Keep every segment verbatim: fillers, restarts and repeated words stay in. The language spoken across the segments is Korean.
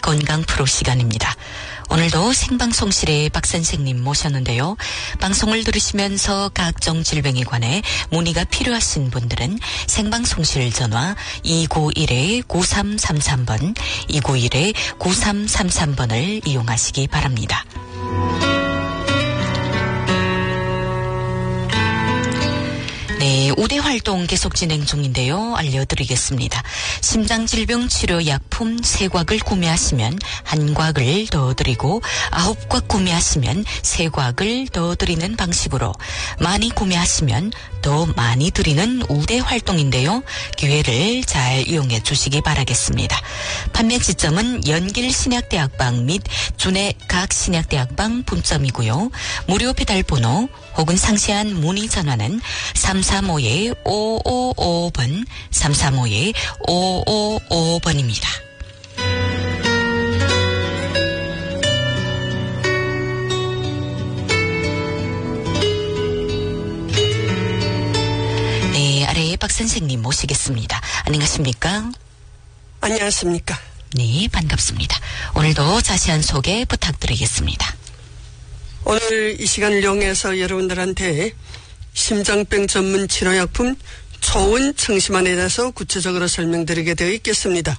건강 프로 시간입니다. 오늘도 생방송실에 박 선생님 모셨는데요. 방송을 들으시면서 각종 질병에 관해 문의가 필요하신 분들은 생방송실 전화 이구일 구삼삼삼 번, 이구일 구삼삼삼 번을 이용하시기 바랍니다. 네, 우대 활동 계속 진행 중인데요. 알려드리겠습니다. 심장질병 치료 약품 세 곽을 구매하시면 한 곽을 더 드리고 아홉 곽 구매하시면 세 곽을 더 드리는 방식으로 많이 구매하시면 더 많이 드리는 우대 활동인데요. 기회를 잘 이용해 주시기 바라겠습니다. 판매 지점은 연길신약대학방 및 준해 각 신약대학방 분점이고요. 무료 배달 번호 혹은 상세한 문의 전화는 삼삼오이 오오오 번, 삼삼오이 오오오 번입니다. 네, 아래에 박 선생님 모시겠습니다. 안녕하십니까? 안녕하십니까? 네, 반갑습니다. 오늘도 자세한 소개 부탁드리겠습니다. 오늘 이 시간을 이용해서 여러분들한테 심장병 전문 치료약품 초원 청심환에 대해서 구체적으로 설명드리게 되어 있겠습니다.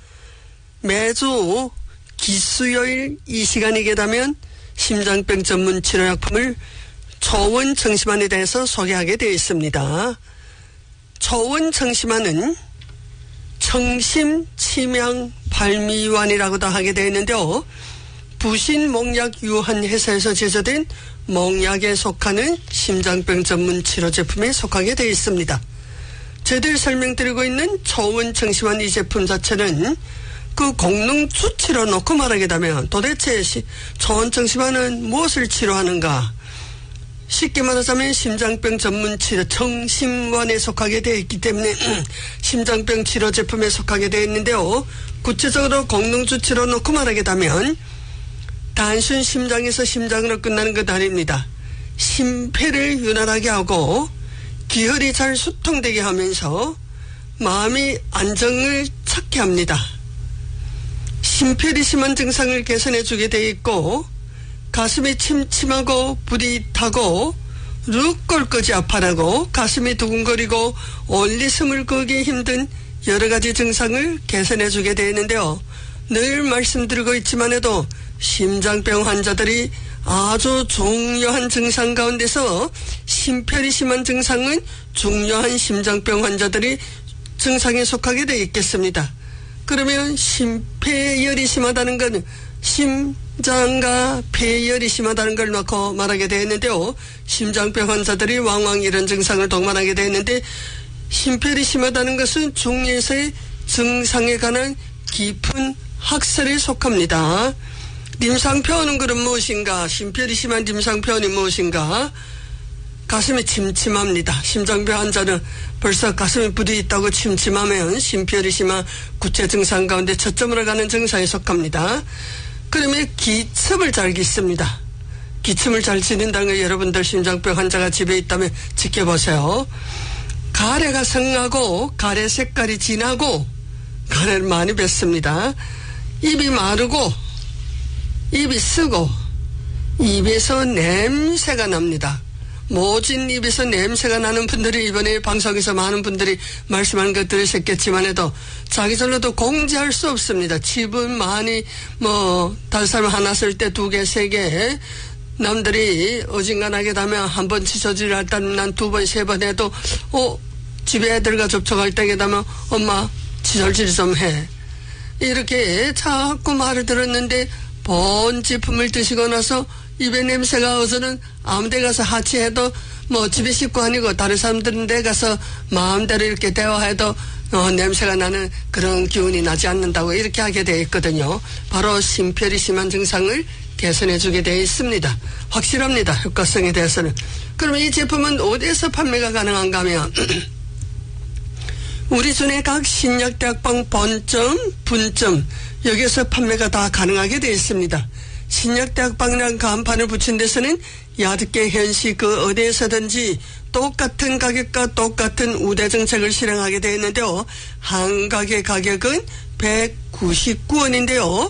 매주 기수요일 이 시간이게 되면 심장병 전문 치료약품을 초원 청심환에 대해서 소개하게 되어 있습니다. 초원 청심환은 청심 치명 발미환이라고도 하게 되어 있는데요. 부신몽약 유한 회사에서 제조된 몽약에 속하는 심장병 전문 치료 제품에 속하게 되어 있습니다. 저희들 설명드리고 있는 초원 청심환 이 제품 자체는 그 공능 수치로 놓고 말하게 되면 도대체 시, 초원 청심환은 무엇을 치료하는가? 쉽게 말하자면 심장병 전문 치료 청심환에 속하게 되어 있기 때문에 심장병 치료 제품에 속하게 되어 있는데요. 구체적으로 공능 수치로 놓고 말하게 되면 단순 심장에서 심장으로 끝나는 것 아닙니다. 심폐를 윤활하게 하고 기혈이 잘 수통되게 하면서 마음이 안정을 찾게 합니다. 심폐리 심한 증상을 개선해 주게 되어 있고 가슴이 침침하고 불이 타고 룩골까지 아파하고 가슴이 두근거리고 올리 숨을 거기 힘든 여러 가지 증상을 개선해 주게 되어 있는데요. 늘 말씀드리고 있지만 해도 심장병 환자들이 아주 중요한 증상 가운데서 심폐리 심한 증상은 중요한 심장병 환자들이 증상에 속하게 되어 있겠습니다. 그러면 심폐열이 심하다는 건 심장과 폐열이 심하다는 걸 놓고 말하게 되어 있는데요. 심장병 환자들이 왕왕 이런 증상을 동반하게 되어 있는데 심폐열이 심하다는 것은 중에서의 증상에 관한 깊은 학설에 속합니다. 임상표현은 그럼 무엇인가? 심폐열이 심한 임상표현이 무엇인가? 가슴이 침침합니다. 심장병 환자는 벌써 가슴이 부디 있다고 침침하면 심폐열이 심한 구체 증상 가운데 초점으로 가는 증상에 속합니다. 그러면 기침을 잘 깃습니다. 기침을 잘 지닌다는 거 여러분들 심장병 환자가 집에 있다면 지켜보세요. 가래가 성하고 가래 색깔이 진하고 가래를 많이 뱉습니다. 입이 마르고 입이 쓰고 입에서 냄새가 납니다. 모진 입에서 냄새가 나는 분들이 이번에 방송에서 많은 분들이 말씀하는 것 들으셨겠지만 해도 자기절로도 공지할 수 없습니다. 집은 많이 뭐 달사람 하나 쓸 때 두 개, 세 개 남들이 어진간하게 되면 한 번 치소질 할 때는 난 두 번, 세 번 해도 어 집에 애들과 접촉할 때게 되면 엄마 치솔질 좀 해. 이렇게 자꾸 말을 들었는데 본 제품을 드시고 나서 입에 냄새가 어서는 아무 데 가서 하치해도 뭐 집에 식구 아니고 다른 사람들은 데 가서 마음대로 이렇게 대화해도 어, 냄새가 나는 그런 기운이 나지 않는다고 이렇게 하게 되어 있거든요. 바로 심폐리 심한 증상을 개선해 주게 되어 있습니다. 확실합니다. 효과성에 대해서는. 그러면 이 제품은 어디에서 판매가 가능한가 하면 우리 전에 각 신약대학방 본점, 분점 여기에서 판매가 다 가능하게 되어 있습니다. 신약대학방이라는 간판을 붙인 데서는 얕게 현시 그 어디에서든지 똑같은 가격과 똑같은 우대 정책을 실행하게 되어 있는데요. 한 가게 가격은 백구십구 원인데요.